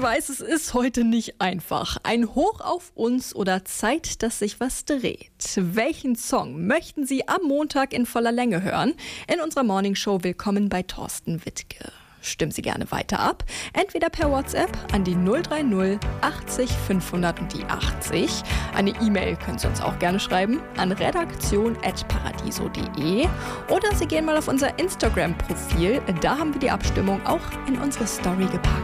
weiß, es ist heute nicht einfach. Ein Hoch auf uns oder Zeit, dass sich was dreht. Welchen Song möchten Sie am Montag in voller Länge hören? In unserer Morningshow Willkommen bei Thorsten Wittke. Stimmen Sie gerne weiter ab, entweder per WhatsApp an die 030 80 500 und die 80. Eine E-Mail können Sie uns auch gerne schreiben an redaktion@paradiso.de oder Sie gehen mal auf unser Instagram-Profil. Da haben wir die Abstimmung auch in unsere Story gepackt.